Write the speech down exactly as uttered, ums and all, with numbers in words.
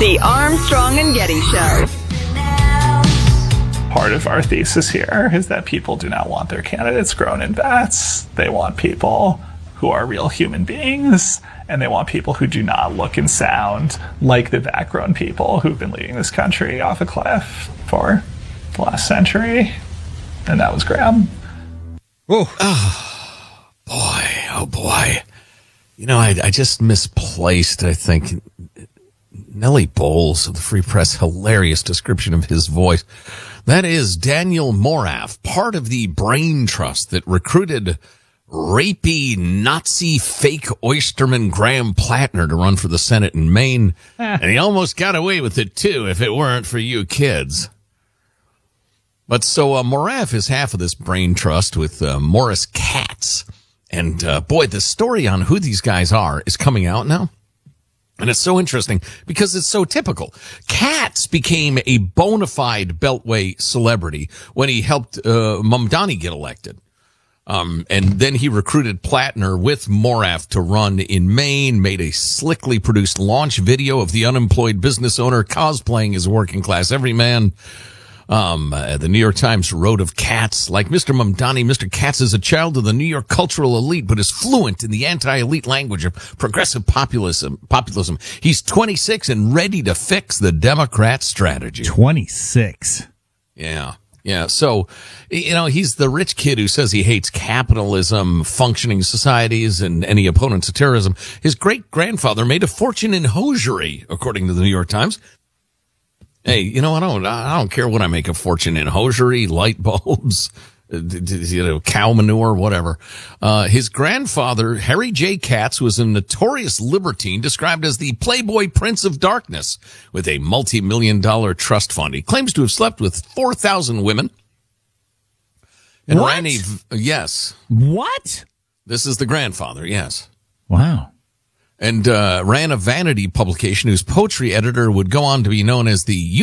The Armstrong and Getty Show. Part of our thesis here is that people do not want their candidates grown in vats. They want people who are real human beings, and they want people who do not look and sound like the vat-grown people who've been leading this country off a cliff for the last century. And that was Graham. Oh, boy, oh boy. You know, I, I just misplaced, I think, Nellie Bowles of the Free Press, hilarious description of his voice. That is Daniel Moraff, part of the brain trust that recruited rapey Nazi fake oysterman Graham Plattner to run for the Senate in Maine. And he almost got away with it, too, if it weren't for you kids. But so uh, Moraff is half of this brain trust with uh, Morris Katz. And, uh, boy, the story on who these guys are is coming out now. And it's so interesting because it's so typical. Katz became a bona fide Beltway celebrity when he helped uh, Mamdani get elected. Um, and then he recruited Plattner with Moraff to run in Maine, made a slickly produced launch video of the unemployed business owner cosplaying as a working class everyman. Um, uh, the New York Times wrote of Katz, like Mister Mamdani, Mister Katz is a child of the New York cultural elite, but is fluent in the anti-elite language of progressive populism. Populism. He's twenty-six and ready to fix the Democrat strategy. twenty-six. Yeah. Yeah. So, you know, he's the rich kid who says he hates capitalism, functioning societies, and any opponents of terrorism. His great-grandfather made a fortune in hosiery, according to the New York Times. Hey, you know, I don't, I don't care what I make a fortune in. Hosiery, light bulbs, you know, cow manure, whatever. Uh, his grandfather, Harry J. Katz, was a notorious libertine described as the Playboy Prince of Darkness with a multi-million dollar trust fund. He claims to have slept with four thousand women. And What? ran a, yes. What? This is the grandfather, yes. Wow. And uh, ran a vanity publication whose poetry editor would go on to be known as the